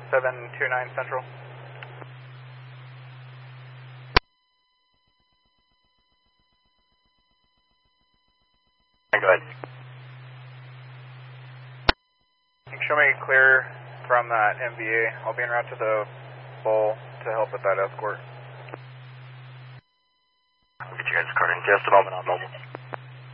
729 Central. Go ahead. Show me clear from that MVA. I'll be en route to the bowl to help with that escort. I'll get you guys a card in just a moment on mobile.